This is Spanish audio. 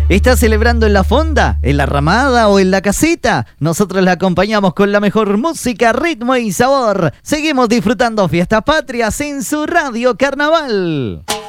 ¿Está celebrando en la fonda, en la ramada o en la casita? Nosotros la acompañamos con la mejor música, ritmo y sabor. Seguimos disfrutando Fiestas Patrias en su Radio Carnaval.